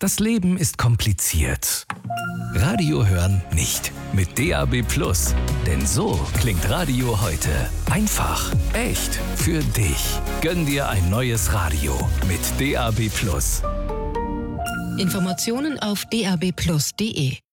Das Leben ist kompliziert. Radio hören nicht. Mit DAB+. Denn so klingt Radio heute. Einfach, echt, für dich. Gönn dir ein neues Radio mit DAB+. Informationen auf dabplus.de